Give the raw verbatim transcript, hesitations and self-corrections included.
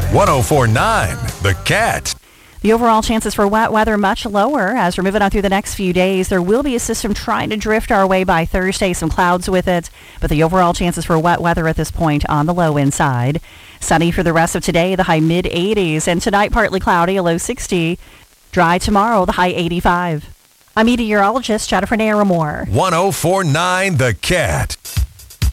one oh four point nine The Cat. The overall chances for wet weather much lower as we're moving on through the next few days. There will be a system trying to drift our way by Thursday, some clouds with it, but the overall chances for wet weather at this point on the low end side. Sunny for the rest of today, the high mid eighties, and tonight partly cloudy, a low sixty. Dry tomorrow, the high eighty-five. I'm meteorologist Jennifer Naramore. one oh four point nine The Cat.